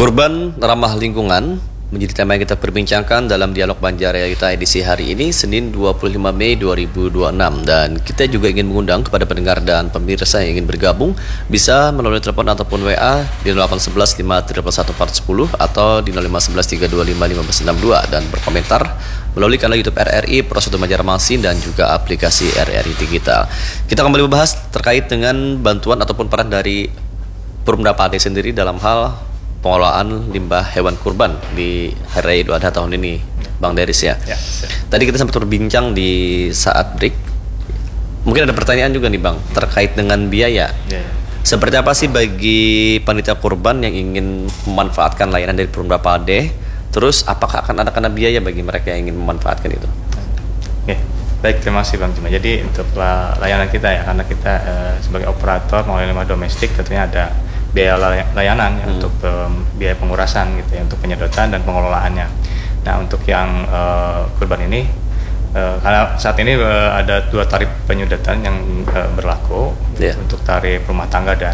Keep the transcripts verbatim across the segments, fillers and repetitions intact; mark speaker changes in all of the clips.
Speaker 1: Kurban ramah lingkungan menjadi tema yang kita perbincangkan dalam dialog Banjaraya kita edisi hari ini, Senin dua puluh lima Mei dua ribu dua puluh enam. Dan kita juga ingin mengundang kepada pendengar dan pemirsa yang ingin bergabung, bisa melalui telepon ataupun W A di nol delapan satu satu lima tiga satu empat satu nol atau di nol lima satu satu tiga dua lima lima enam dua, dan berkomentar melalui kanal YouTube R R I Pro satu Banjarmasin dan juga aplikasi R R I Digital. Kita kembali membahas terkait dengan bantuan ataupun peran dari Perumda Pade sendiri dalam hal pengelolaan limbah hewan kurban di Hari Raya Idul Adha tahun ini, Bang Deris ya. ya Tadi kita sempat berbincang di saat break. Mungkin ada pertanyaan juga nih Bang, terkait dengan biaya. Ya, ya. Seperti apa sih bagi panitia kurban yang ingin memanfaatkan layanan dari Perumda Pade? Terus apakah akan ada kena biaya bagi mereka yang ingin memanfaatkan itu?
Speaker 2: Oke, baik, terima kasih Bang Cima. Jadi untuk layanan kita ya, karena kita eh, sebagai operator mengelola limbah domestik tentunya ada biaya layanan ya, hmm. untuk um, biaya pengurasan gitu ya, untuk penyedotan dan pengelolaannya. Nah, untuk yang uh, kurban ini uh, karena saat ini uh, ada dua tarif penyedotan yang uh, berlaku, yeah. untuk tarif rumah tangga dan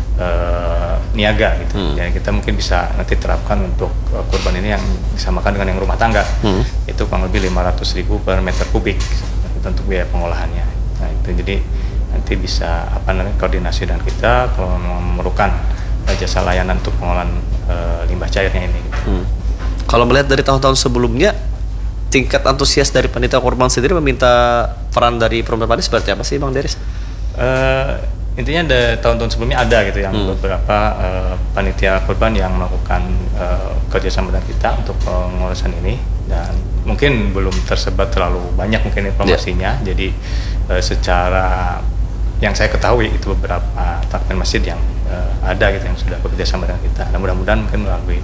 Speaker 2: uh, niaga gitu. Hmm. Jadi kita mungkin bisa nanti terapkan untuk uh, kurban ini yang disamakan dengan yang rumah tangga. Hmm. Itu kurang lebih lima ratus ribu per meter kubik gitu, untuk biaya pengolahannya. Nah, itu jadi nanti bisa apa namanya koordinasi dengan kita kalau memerlukan jasa layanan untuk pengolahan e, limbah cairnya ini. Gitu. Hmm. Kalau melihat dari tahun-tahun sebelumnya, tingkat antusias dari panitia kurban sendiri meminta peran dari Perumda Pade seperti apa sih, Bang Deris? E, intinya ada tahun-tahun sebelumnya ada gitu yang hmm. beberapa e, panitia kurban yang melakukan e, kerjasama dengan kita untuk pengolahan ini, dan mungkin belum tersebar terlalu banyak mungkin informasinya. Yeah. Jadi e, secara yang saya ketahui itu beberapa takmir masjid yang uh, ada gitu yang sudah bekerja sama dengan kita. Dan mudah-mudahan mungkin melalui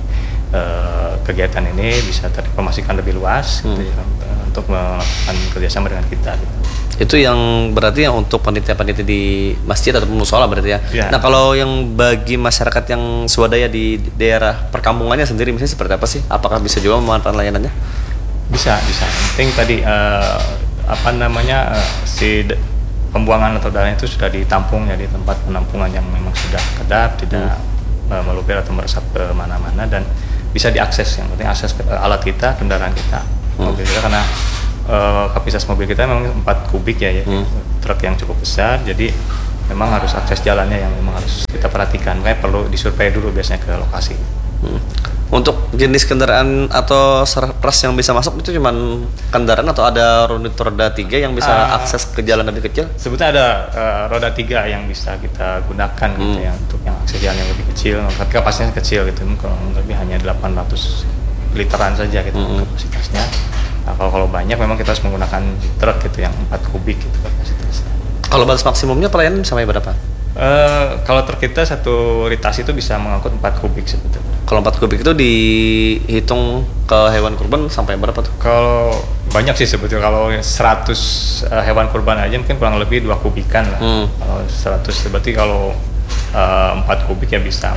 Speaker 2: uh, kegiatan ini bisa terinformasikan lebih luas hmm. gitu ya, untuk melakukan kerjasama dengan kita. Gitu. Itu yang berarti yang untuk panitia-panitia di masjid ataupun musola berarti ya. ya. Nah, kalau yang bagi masyarakat yang swadaya di daerah perkampungannya sendiri misalnya seperti apa sih? Apakah bisa juga memanfaatkan layanannya? Bisa, bisa. Yang penting tadi uh, apa namanya uh, si pembuangan atau darah itu sudah ditampung ya di tempat penampungan yang memang sudah kedap, tidak hmm. meluber atau meresap ke mana-mana, dan bisa diakses. Yang penting akses ke alat kita, kendaraan kita, hmm. mobil kita, karena uh, kapasitas mobil kita memang empat kubik ya, ya hmm. truk yang cukup besar, jadi memang harus akses jalannya yang memang harus kita perhatikan. Makanya perlu disurvei dulu biasanya ke lokasi. Hmm. Untuk jenis kendaraan atau ras yang bisa masuk itu cuman kendaraan atau ada unit roda tiga yang bisa uh, akses ke jalan lebih kecil? Sebetulnya ada uh, roda tiga yang bisa kita gunakan hmm. gitu ya, untuk yang akses jalan yang lebih kecil, tapi kapasitasnya kecil gitu, kurang lebih hanya delapan ratus literan saja gitu hmm. kapasitasnya. Nah, kalau kalau banyak memang kita harus menggunakan truk gitu yang empat kubik gitu kapasitasnya. Kalau batas maksimumnya pelayanan sampai berapa? Uh, kalau truk kita satu ritasi itu bisa mengangkut empat kubik sebetulnya. Kalau empat kubik itu dihitung ke hewan kurban sampai berapa tuh? Kalau banyak sih sebetulnya, kalau seratus uh, hewan kurban aja mungkin kurang lebih dua kubikan lah. Hmm. Kalau seratus berarti kalau uh, empat kubik ya bisa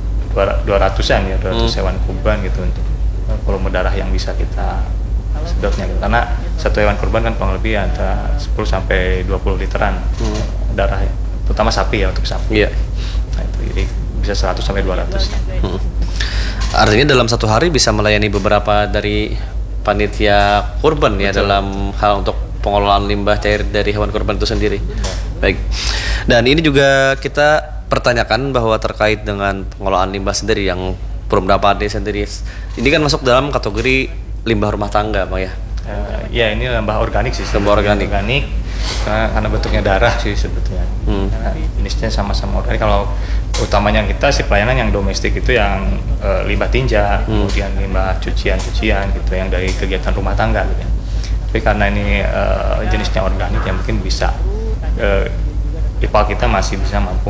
Speaker 2: dua ratusan ya, dua ratus hmm. hewan kurban gitu untuk uh, volume darah yang bisa kita sedotnya gitu. Karena satu hewan kurban kan kurang lebih antara sepuluh sampai dua puluh literan hmm. darah ya. Terutama sapi ya, untuk sapi. Iya. Nah, itu jadi bisa seratus sampai dua ratus. Hmm. Artinya dalam satu hari bisa melayani beberapa dari panitia kurban ya. Betul. Dalam hal untuk pengelolaan limbah cair dari hewan kurban itu sendiri. Ya. Baik. Dan ini juga kita pertanyakan bahwa terkait dengan pengelolaan limbah sendiri yang Perumda Pade sendiri. Ini kan masuk dalam kategori limbah rumah tangga, Pak ya? Uh, ya, ini limbah organik sih. Limbah organik. organik. Karena, karena bentuknya darah sih sebetulnya. Hmm. Karena jenisnya sama-sama organik. Kalau utamanya kita si pelayanan yang domestik itu yang e, limbah tinja, hmm. kemudian limbah cucian-cucian gitu yang dari kegiatan rumah tangga gitu. Tapi karena ini e, jenisnya organik yang mungkin bisa e, I P A kita masih bisa mampu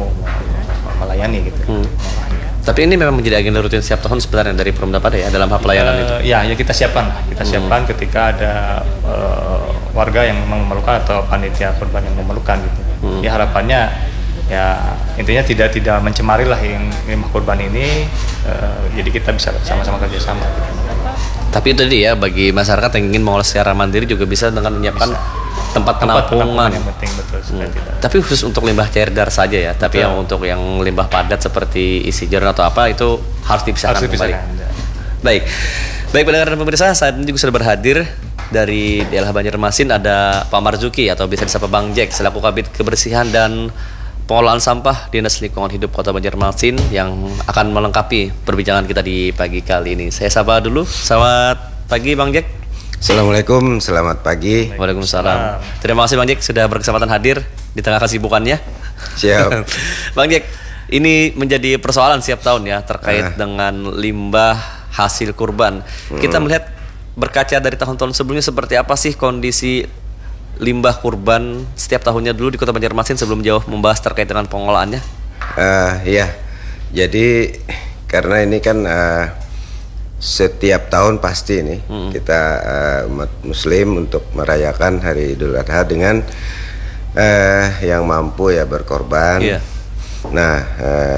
Speaker 2: melayani gitu. Hmm. Tapi ini memang menjadi agenda rutin setiap tahun sebenarnya dari Perumda Pade ya dalam hal pelayanan uh, itu. Ya, ya kita siapkan, kita siapkan hmm. ketika ada uh, warga yang memang memerlukan atau panitia kurban yang memerlukan gitu. Hmm. Ya harapannya ya intinya tidak tidak mencemari lah yang limbah kurban ini. Uh, jadi kita bisa sama-sama kerjasama. Gitu. Tapi itu tadi ya, bagi masyarakat yang ingin mengolah secara mandiri juga bisa dengan menyiapkan bisa. tempat
Speaker 1: tempat penampungan.
Speaker 2: penampungan yang penting betul supaya
Speaker 1: Hmm.
Speaker 2: tidak.
Speaker 1: Tapi khusus untuk limbah cair saja ya. Tapi
Speaker 2: Betul.
Speaker 1: yang untuk yang limbah padat seperti isi jernih atau apa itu harus dipisahkan
Speaker 2: Harus
Speaker 1: kembali.
Speaker 2: dipisahkan. Ya.
Speaker 1: Baik, baik pendengar dan pemirsa, saat ini juga sudah berhadir dari D L H Banjarmasin ada Pak Marzuki atau bisa disapa Bang Jack selaku Kabid Kebersihan dan Pengelolaan Sampah Dinas Lingkungan Hidup Kota Banjarmasin yang akan melengkapi perbincangan kita di pagi kali ini. Saya sapa dulu. Selamat pagi Bang Jack.
Speaker 3: Assalamualaikum, selamat pagi.
Speaker 1: Waalaikumsalam. Terima kasih Bang Jack sudah berkesempatan hadir di tengah kesibukannya.
Speaker 3: Siap.
Speaker 1: Bang Jack, ini menjadi persoalan setiap tahun ya terkait
Speaker 3: Ah.
Speaker 1: dengan limbah hasil kurban.
Speaker 3: Hmm.
Speaker 1: Kita melihat berkaca dari tahun-tahun sebelumnya seperti apa sih kondisi limbah kurban setiap tahunnya dulu di Kota Banjarmasin sebelum jauh membahas terkait dengan pengolahannya?
Speaker 3: Uh, ya, jadi karena ini kan uh, setiap tahun pasti nih hmm. kita uh, umat Muslim untuk merayakan Hari Idul Adha dengan uh, yang mampu ya berkorban.
Speaker 1: Yeah.
Speaker 3: Nah, uh,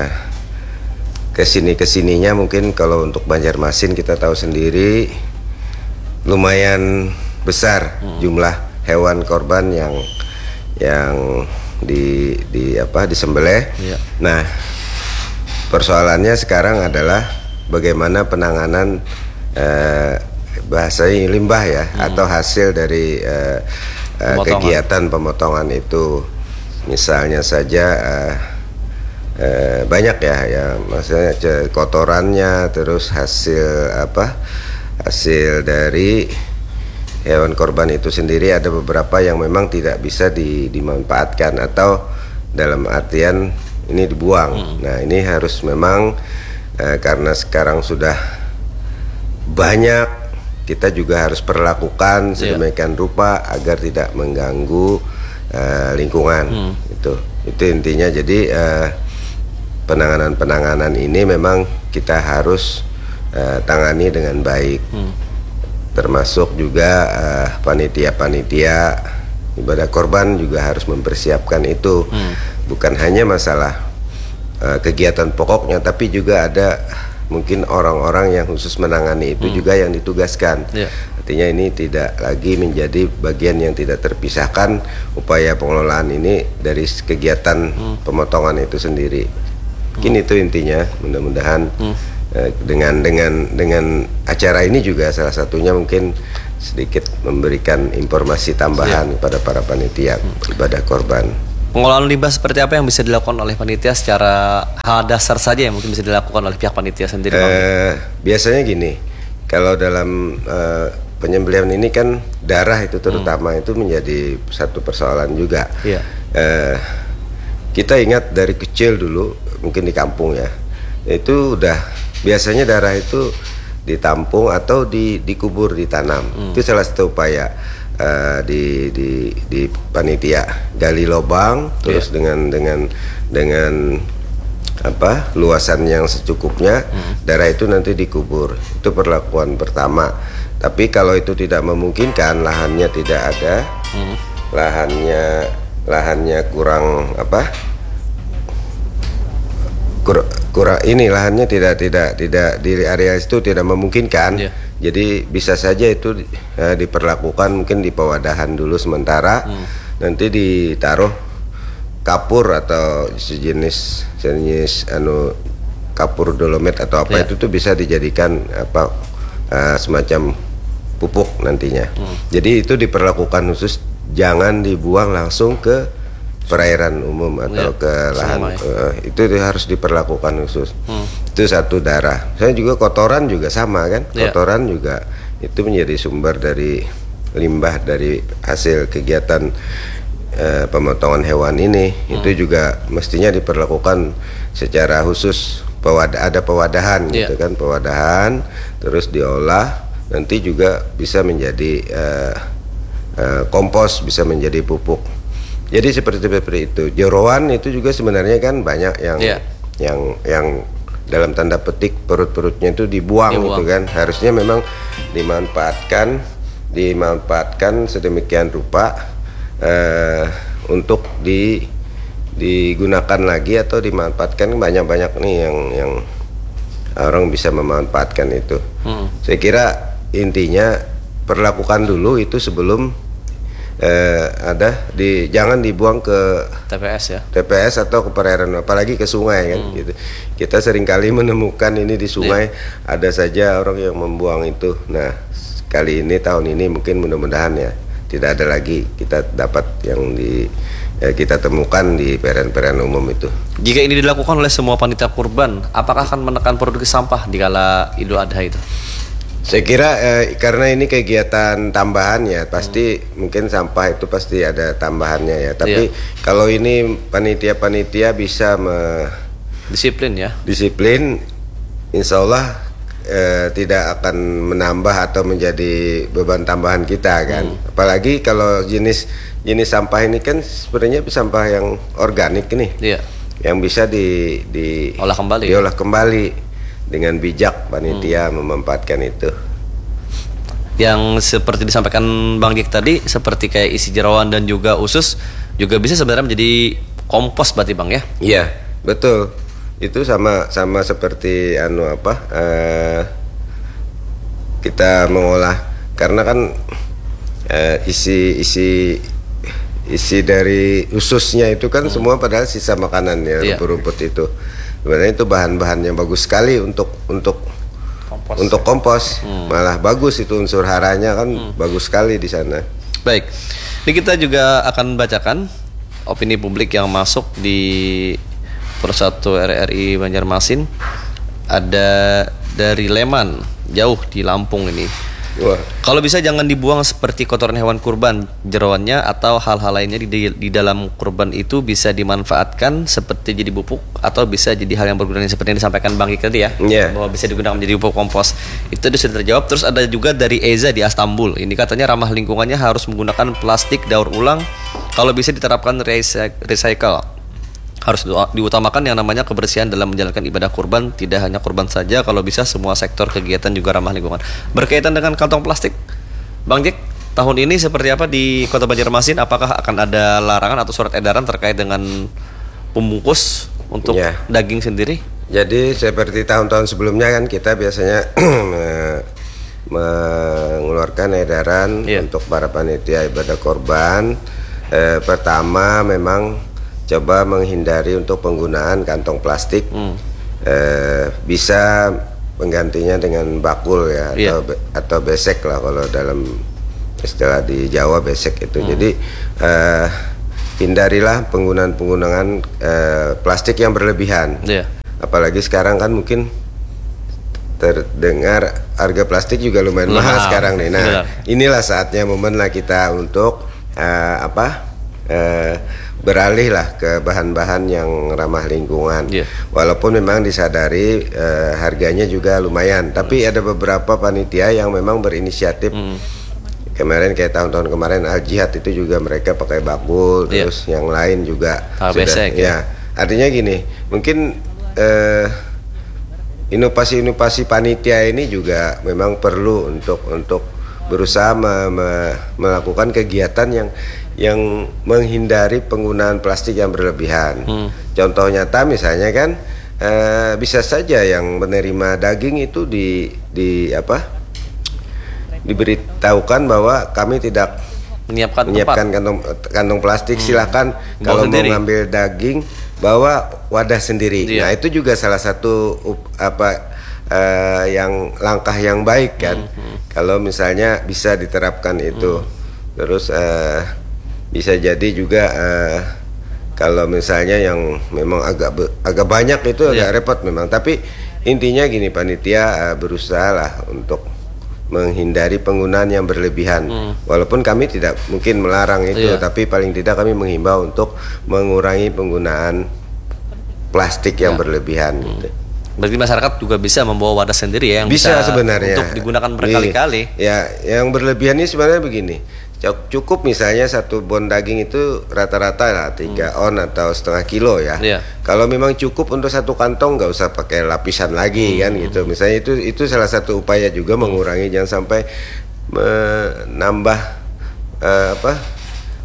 Speaker 3: kesini kesininya mungkin kalau untuk Banjarmasin kita tahu sendiri lumayan besar hmm. jumlah hewan korban yang yang di di apa disembelih. Yeah. Nah, persoalannya sekarang adalah bagaimana penanganan eh, bahasanya limbah ya hmm. atau hasil dari eh, eh, kegiatan pemotongan itu. Misalnya saja eh, eh, banyak ya ya maksudnya kotorannya, terus hasil apa hasil dari hewan korban itu sendiri ada beberapa yang memang tidak bisa di, dimanfaatkan atau dalam artian ini dibuang. Hmm. Nah, ini harus memang eh, karena sekarang sudah banyak, kita juga harus perlakukan sedemikian yeah. rupa agar tidak mengganggu eh, lingkungan. Hmm. Itu itu intinya. Jadi eh, penanganan-penanganan ini memang kita harus eh, tangani dengan baik. Hmm. Termasuk juga uh, panitia-panitia ibadah korban juga harus mempersiapkan itu. Hmm. Bukan hanya masalah uh, kegiatan pokoknya, tapi juga ada mungkin orang-orang yang khusus menangani itu hmm. juga yang ditugaskan. Yeah. Artinya ini tidak lagi menjadi bagian yang tidak terpisahkan upaya pengelolaan ini dari kegiatan hmm. pemotongan itu sendiri. Mungkin hmm. itu intinya. Mudah-mudahan hmm. dengan dengan dengan acara ini juga salah satunya mungkin sedikit memberikan informasi tambahan yeah. kepada para panitia hmm. ibadah korban.
Speaker 1: Pengolahan limbah seperti apa yang bisa dilakukan oleh panitia secara hal dasar saja yang mungkin bisa dilakukan oleh pihak panitia sendiri?
Speaker 3: Eh, biasanya gini, kalau dalam eh, penyembelihan ini kan darah itu terutama hmm. itu menjadi satu persoalan juga. Yeah. Eh, kita ingat dari kecil dulu mungkin di kampung ya, itu udah biasanya darah itu ditampung atau di, dikubur, ditanam. Hmm. Itu salah satu upaya uh, di, di di panitia gali lubang, yeah. terus dengan dengan dengan apa luasan yang secukupnya, hmm. darah itu nanti dikubur. Itu perlakuan pertama. Tapi kalau itu tidak memungkinkan, lahannya tidak ada, hmm. lahannya lahannya kurang apa? kurang ini lahannya tidak tidak tidak di area itu tidak memungkinkan. Yeah. Jadi bisa saja itu uh, diperlakukan mungkin di pewadahan dulu sementara. Hmm. Nanti ditaruh kapur atau sejenis sejenis anu kapur dolomit atau apa yeah. itu tuh bisa dijadikan apa uh, semacam pupuk nantinya. Hmm. Jadi itu diperlakukan khusus, jangan dibuang langsung ke perairan umum atau ya, ke lahan ya. uh, itu harus diperlakukan khusus. Hmm. Itu satu darah. Saya juga kotoran juga sama kan, ya. Kotoran juga itu menjadi sumber dari limbah dari hasil kegiatan uh, pemotongan hewan ini. Hmm. Itu juga mestinya diperlakukan secara khusus. Pewad ada pewadahan ya. Gitu kan, pewadahan terus diolah nanti juga bisa menjadi uh, uh, kompos, bisa menjadi pupuk. Jadi seperti seperti itu. Jeroan itu juga sebenarnya kan banyak yang yeah. yang yang dalam tanda petik perut-perutnya itu dibuang, dibuang gitu kan. Harusnya memang dimanfaatkan dimanfaatkan sedemikian rupa uh, untuk di digunakan lagi atau dimanfaatkan. Banyak-banyak nih yang yang orang bisa memanfaatkan itu. Hmm. Saya kira intinya perlakukan dulu itu sebelum eh, ada di jangan dibuang ke
Speaker 1: T P S ya.
Speaker 3: T P S atau ke perairan, apalagi ke sungai kan. Gitu. Kita seringkali menemukan ini di sungai ada saja orang yang membuang itu. Nah, kali ini tahun ini mungkin mudah-mudahan ya tidak ada lagi kita dapat yang di ya, kita temukan di perairan-perairan umum itu.
Speaker 1: Jika ini dilakukan oleh semua panitia kurban, apakah akan menekan produksi sampah di kala Idul Adha itu?
Speaker 3: Saya kira eh, karena ini kegiatan tambahan ya, pasti hmm. mungkin sampah itu pasti ada tambahannya ya. Tapi yeah. kalau ini panitia-panitia bisa me
Speaker 1: disiplin ya.
Speaker 3: Disiplin, insya Allah eh, tidak akan menambah atau menjadi beban tambahan kita kan. Hmm. Apalagi kalau jenis jenis sampah ini kan sebenarnya sampah yang organik nih, yeah. yang bisa di, di
Speaker 1: olah kembali.
Speaker 3: Diolah kembali. Dengan bijak panitia hmm. memanfaatkan itu.
Speaker 1: Yang seperti disampaikan Bang Jack tadi, seperti kayak isi jeroan dan juga usus juga bisa sebenarnya menjadi kompos berarti Bang ya?
Speaker 3: Iya, betul. Itu sama sama seperti anu apa? Uh, kita mengolah karena kan uh, isi isi isi dari ususnya itu kan hmm. semua padahal sisa makanan ya, yeah. rumput-rumput itu. Sebenarnya itu bahan-bahan yang bagus sekali untuk untuk kompos, untuk kompos. Hmm. Malah bagus itu unsur haranya kan hmm. bagus sekali di sana.
Speaker 1: Baik, ini kita juga akan bacakan opini publik yang masuk di Persatu R R I Banjarmasin. Ada dari Leman, jauh di Lampung ini. Wah. Kalau bisa jangan dibuang seperti kotoran hewan kurban, jeroannya atau hal-hal lainnya di, di dalam kurban itu bisa dimanfaatkan seperti jadi pupuk atau bisa jadi hal yang berguna seperti yang disampaikan Bang Ika tadi ya, yeah. bahwa bisa digunakan menjadi pupuk kompos. Itu sudah terjawab. Terus ada juga dari Eza di Istanbul. Ini katanya ramah lingkungannya, harus menggunakan plastik daur ulang. Kalau bisa diterapkan recycle. Harus diutamakan yang namanya kebersihan dalam menjalankan ibadah kurban, tidak hanya kurban saja, kalau bisa semua sektor kegiatan juga ramah lingkungan. Berkaitan dengan kantong plastik, Bang Jack, tahun ini seperti apa di Kota Banjarmasin? Apakah akan ada larangan atau surat edaran terkait dengan pembungkus untuk ya. daging sendiri?
Speaker 3: Jadi seperti tahun-tahun sebelumnya kan kita biasanya mengeluarkan edaran ya. untuk para panitia ibadah kurban. Eh, pertama memang coba menghindari untuk penggunaan kantong plastik, hmm. eh, bisa penggantinya dengan bakul ya, yeah. atau atau besek lah kalau dalam istilah di Jawa besek itu. Hmm. Jadi eh, hindarilah penggunaan penggunaan eh, plastik yang berlebihan. Yeah. Apalagi sekarang kan mungkin terdengar harga plastik juga lumayan mahal, mahal sekarang nih. Nah, Benar. inilah saatnya momen lah kita untuk eh, apa? Eh, beralih lah ke bahan-bahan yang ramah lingkungan. Yeah. Walaupun memang disadari eh, harganya juga lumayan, tapi mm. ada beberapa panitia yang memang berinisiatif. Mm. Kemarin kayak tahun-tahun kemarin Al Jihad itu juga mereka pakai bakul, yeah. terus yang lain juga
Speaker 1: ah,
Speaker 3: sudah.
Speaker 1: Besek,
Speaker 3: ya.
Speaker 1: ya.
Speaker 3: Artinya gini, mungkin eh, inovasi-inovasi panitia ini juga memang perlu untuk untuk berusaha me, me, melakukan kegiatan yang yang menghindari penggunaan plastik yang berlebihan. Hmm. Contoh nyata misalnya kan eh, bisa saja yang menerima daging itu di di apa diberitahukan bahwa kami tidak
Speaker 1: menyiapkan,
Speaker 3: menyiapkan kantong kantong plastik. Hmm. Silakan kalau mau ngambil daging bawa wadah sendiri. Iya. Nah itu juga salah satu apa uh, yang langkah yang baik kan. Hmm. Hmm. Kalau misalnya bisa diterapkan itu. Hmm. Terus uh, bisa jadi juga uh, kalau misalnya yang memang agak be, agak banyak itu agak yeah. repot memang. Tapi intinya gini, panitia uh, berusaha lah untuk menghindari penggunaan yang berlebihan. Hmm. Walaupun kami tidak mungkin melarang itu, yeah. tapi paling tidak kami menghimbau untuk mengurangi penggunaan plastik yang yeah. berlebihan. Hmm. Gitu.
Speaker 1: Berarti masyarakat juga bisa membawa wadah sendiri ya, yang
Speaker 3: bisa, bisa sebenarnya
Speaker 1: untuk digunakan berkali-kali.
Speaker 3: Ya, yang berlebihan ini sebenarnya begini. Cukup misalnya satu bon daging itu rata-rata lah tiga hmm. on atau setengah kilo ya. Yeah. Kalau memang cukup untuk satu kantong, nggak usah pakai lapisan lagi hmm. kan gitu. Misalnya itu itu salah satu upaya juga hmm. mengurangi, jangan sampai menambah uh, apa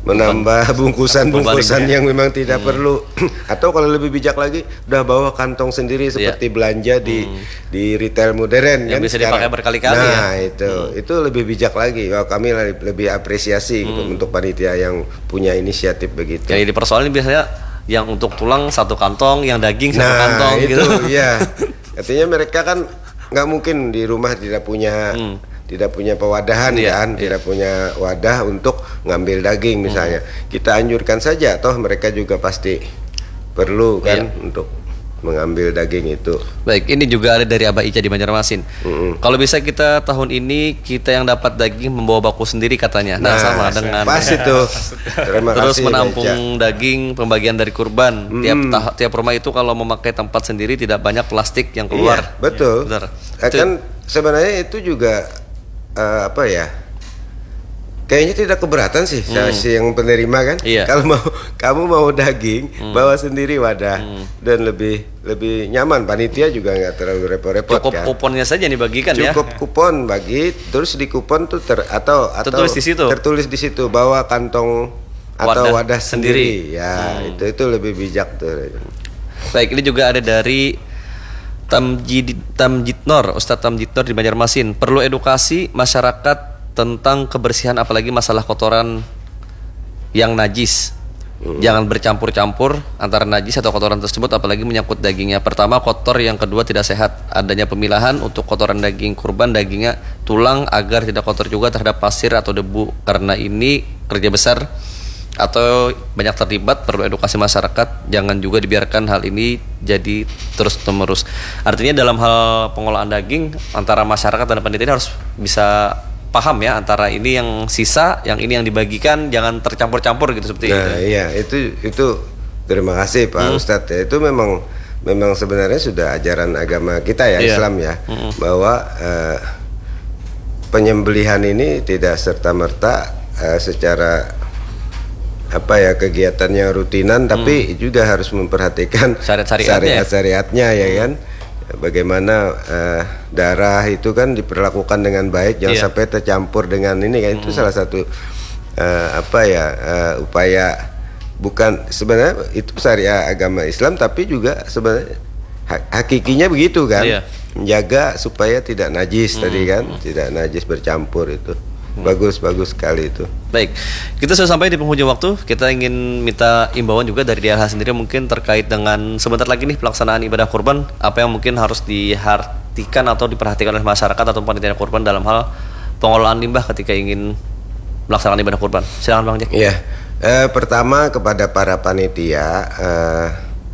Speaker 3: menambah bungkusan-bungkusan yang memang tidak
Speaker 1: Hmm.
Speaker 3: perlu. Atau kalau lebih bijak lagi, udah bawa kantong sendiri seperti belanja di di retail modern
Speaker 1: Yang
Speaker 3: kan
Speaker 1: bisa
Speaker 3: sekarang.
Speaker 1: dipakai berkali-kali
Speaker 3: Nah,
Speaker 1: ya.
Speaker 3: itu itu lebih bijak lagi. Wah, kami le- lebih apresiasi gitu untuk panitia yang punya inisiatif begitu.
Speaker 1: Kayak di persoalan biasanya yang untuk tulang satu kantong, yang daging satu
Speaker 3: Nah,
Speaker 1: kantong
Speaker 3: itu
Speaker 1: gitu.
Speaker 3: ya. Artinya mereka kan nggak mungkin di rumah tidak punya tidak punya pewadahan
Speaker 1: Iya,
Speaker 3: kan,
Speaker 1: iya.
Speaker 3: tidak punya wadah untuk ngambil daging misalnya. Kita anjurkan saja, toh mereka juga pasti perlu kan
Speaker 1: Iya.
Speaker 3: untuk mengambil daging itu.
Speaker 1: Baik, ini juga ada dari Abah Ica di Banjarmasin. Kalau bisa kita tahun ini kita yang dapat daging membawa baku sendiri katanya. Nah, sama dengan
Speaker 3: pas itu. Terima
Speaker 1: terus
Speaker 3: kasih,
Speaker 1: menampung
Speaker 3: Mbak Ica.
Speaker 1: daging pembagian dari kurban. Tiap tah- tiap rumah itu kalau memakai tempat sendiri tidak banyak plastik yang keluar.
Speaker 3: Iya, betul.
Speaker 1: Benar.
Speaker 3: Eh,
Speaker 1: Itu-
Speaker 3: kan sebenarnya itu juga eh, apa ya? Kayaknya tidak keberatan sih si yang penerima kan.
Speaker 1: Iya.
Speaker 3: Kalau mau kamu mau daging, bawa sendiri wadah dan lebih lebih nyaman. Panitia juga nggak terlalu repot-repot
Speaker 1: Cukup
Speaker 3: kan.
Speaker 1: kuponnya saja dibagikan ya.
Speaker 3: Cukup kupon bagi, terus di kupon tuh ter atau atau
Speaker 1: Tertulis di situ.
Speaker 3: tertulis di situ bawa kantong atau
Speaker 1: Wadah
Speaker 3: wadah,
Speaker 1: sendiri.
Speaker 3: sendiri. Ya, itu itu lebih bijak tuh.
Speaker 1: Baik, ini juga ada dari Tamjid Tamjidnor, Ustadz Tamjidnor di Banjarmasin. Perlu edukasi masyarakat tentang kebersihan apalagi masalah kotoran yang najis. Jangan bercampur-campur antara najis atau kotoran tersebut apalagi menyangkut dagingnya. Pertama kotor, yang kedua tidak sehat. Adanya pemilahan untuk kotoran daging kurban, dagingnya tulang agar tidak kotor juga terhadap pasir atau debu. Karena ini kerja besar atau banyak terlibat, perlu edukasi masyarakat, jangan juga dibiarkan hal ini jadi terus menerus. Artinya dalam hal pengolahan daging antara masyarakat dan panitia harus bisa paham ya, antara ini yang sisa, yang ini yang dibagikan, jangan tercampur-campur gitu seperti
Speaker 3: Nah,
Speaker 1: itu.
Speaker 3: iya itu itu terima kasih Pak Ustadz ya. Itu memang memang sebenarnya sudah ajaran agama kita ya,
Speaker 1: Iya.
Speaker 3: Islam ya, bahwa eh, penyembelihan ini tidak serta-merta eh, secara apa ya kegiatannya rutinan, tapi juga harus memperhatikan
Speaker 1: Syariat-syariatnya.
Speaker 3: syariat-syariatnya ya kan. Bagaimana eh, darah itu kan diperlakukan dengan baik, jangan
Speaker 1: Iya.
Speaker 3: sampai tercampur dengan ini kan. Itu salah satu eh, apa ya eh, upaya, bukan sebenarnya itu syariat agama Islam, tapi juga sebenarnya ha- hakikinya begitu kan.
Speaker 1: Iya.
Speaker 3: Menjaga supaya tidak najis tadi kan, tidak najis bercampur itu. Bagus bagus sekali itu.
Speaker 1: Baik, kita sudah sampai di penghujung waktu. Kita ingin minta imbauan juga dari D L H sendiri mungkin terkait dengan sebentar lagi nih pelaksanaan ibadah kurban, apa yang mungkin harus diperhatikan atau diperhatikan oleh masyarakat atau panitia kurban dalam hal pengolahan limbah ketika ingin melaksanakan ibadah kurban. Silakan Bang Jack.
Speaker 3: Iya, eh, pertama kepada para panitia, eh,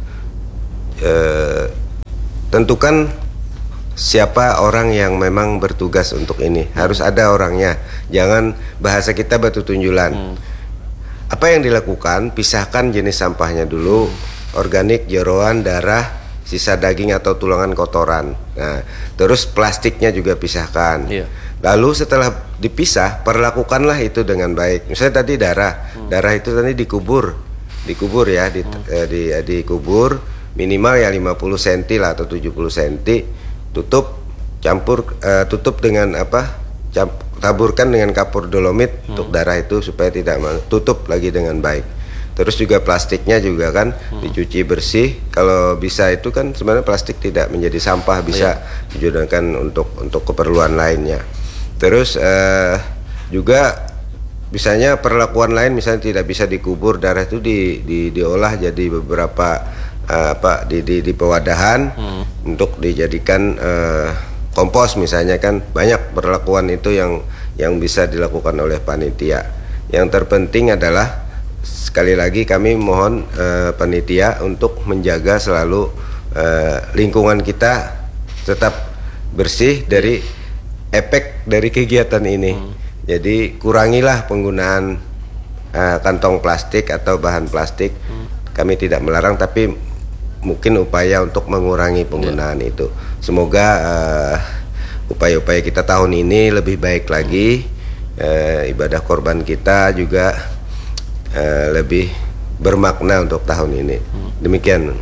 Speaker 3: eh, tentukan siapa orang yang memang bertugas untuk ini. Harus ada orangnya. Jangan bahasa kita batu tunjulan. Apa yang dilakukan? Pisahkan jenis sampahnya dulu, organik, jeroan, darah, sisa daging atau tulangan kotoran. Nah, terus plastiknya juga pisahkan.
Speaker 1: Iya.
Speaker 3: Lalu setelah dipisah, perlakukanlah itu dengan baik. Misalnya tadi darah, darah itu tadi dikubur, dikubur ya, di, eh, di, eh, dikubur minimal ya lima puluh sentimeter lah atau tujuh puluh sentimeter. Tutup, campur, eh, tutup dengan apa? Camp, taburkan dengan kapur dolomit untuk darah itu supaya tidak ma- tutup lagi dengan baik. Terus juga plastiknya juga kan dicuci bersih. Kalau bisa itu kan sebenarnya plastik tidak menjadi sampah, bisa digunakan untuk untuk keperluan lainnya. Terus eh, juga misalnya perlakuan lain, misalnya tidak bisa dikubur, darah itu di, di diolah jadi beberapa eh, apa di di, di pewadahan untuk dijadikan eh, kompos misalnya kan. Banyak perlakuan itu yang yang bisa dilakukan oleh panitia. Yang terpenting adalah sekali lagi kami mohon eh, panitia untuk menjaga selalu eh, lingkungan kita tetap bersih dari efek dari kegiatan ini. Jadi kurangilah penggunaan eh, kantong plastik atau bahan plastik. Kami tidak melarang, tapi mungkin upaya untuk mengurangi penggunaan itu. Semoga eh, upaya-upaya kita tahun ini lebih baik lagi. Eh, ibadah korban kita juga eh, lebih bermakna untuk tahun ini. Demikian.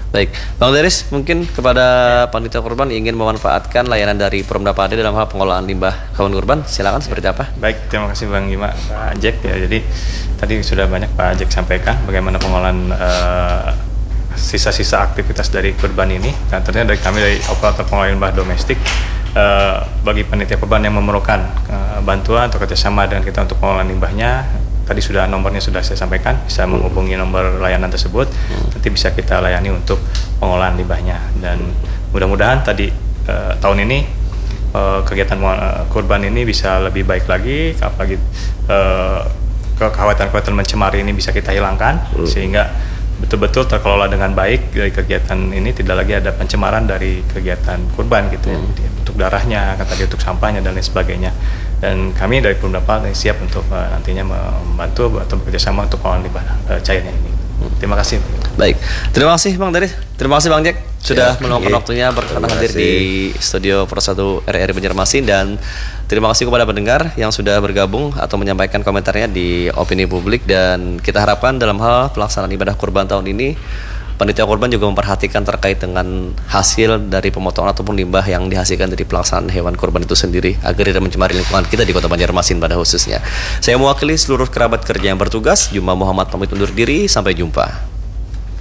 Speaker 1: Baik, Bang Deris, mungkin kepada panitia kurban ingin memanfaatkan layanan dari Porumda Pade dalam hal pengolahan limbah hewan kurban, silakan seperti apa?
Speaker 2: Baik, terima kasih Bang Gima, Pak Jack ya. Jadi tadi sudah banyak Pak Jack sampaikan bagaimana pengolahan uh, sisa-sisa aktivitas dari kurban ini. Dan tentunya dari kami dari operator pengolahan limbah domestik, uh, bagi panitia kurban yang memerlukan uh, bantuan atau kerjasama dengan kita untuk pengolahan limbahnya, tadi sudah nomornya sudah saya sampaikan, bisa menghubungi nomor layanan tersebut, nanti bisa kita layani untuk pengolahan limbahnya. Dan mudah-mudahan tadi uh, tahun ini uh, kegiatan uh, kurban ini bisa lebih baik lagi, apalagi uh, kekhawatiran-kekhawatiran mencemari ini bisa kita hilangkan, hmm. sehingga betul-betul terkelola dengan baik dari kegiatan ini, tidak lagi ada pencemaran dari kegiatan kurban gitu ya, hmm. untuk darahnya, tadi untuk sampahnya dan lain sebagainya. Dan kami dari Porumda Pade siap untuk uh, nantinya membantu atau bekerjasama untuk pengolahan limbah uh, cairnya ini. Terima kasih.
Speaker 1: Baik, terima kasih Bang Deris, terima kasih Bang Jack sudah
Speaker 3: ya,
Speaker 1: meluangkan
Speaker 3: iya.
Speaker 1: waktunya berkenan hadir di studio Pro satu R R I Banjarmasin, dan terima kasih kepada pendengar yang sudah bergabung atau menyampaikan komentarnya di opini publik. Dan kita harapkan dalam hal pelaksanaan ibadah kurban tahun ini, panitia kurban juga memperhatikan terkait dengan hasil dari pemotongan ataupun limbah yang dihasilkan dari pelaksanaan hewan kurban itu sendiri, agar tidak mencemari lingkungan kita di Kota Banjarmasin pada khususnya. Saya mewakili seluruh kerabat kerja yang bertugas, Juma Muhammad pamit undur diri, sampai jumpa.